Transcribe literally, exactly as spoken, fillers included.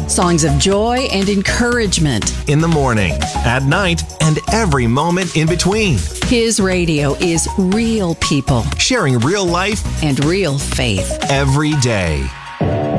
Songs of joy and encouragement. In the morning, at night, and every moment in between. His radio is real people Sharing real life and real faith. every day.